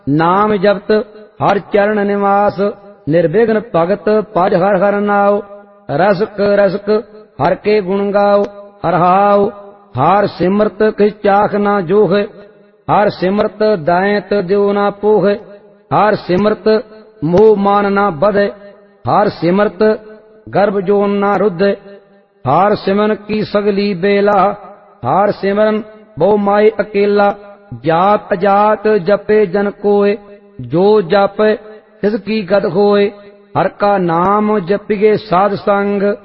नाम जपत हर चरण निवास, निर्विघ्न भगत पज हर हर नाव। रसक रसक हर के गुण गाओ, हरहाओ हार सिमरत किस चाख ना जोह। हर सिमरत दायत द्यो ना पोह, हर सिमरत मोह मान ना बधे। हर सिमरत गर्भ जोन ना रुद्ध, हर सिमरन की सगली बेला। हर सिमरन बहु माई अकेला, जात अजात जपे जन कोय। जो जप तिसकी गत होय, हर का नाम जपिगे साध संग।